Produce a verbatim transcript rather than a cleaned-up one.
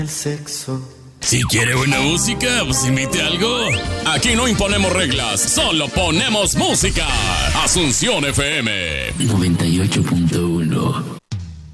El sexo. Si quiere buena música, pues imite algo. Aquí no imponemos reglas, solo ponemos música. Asunción F M noventa y ocho punto uno.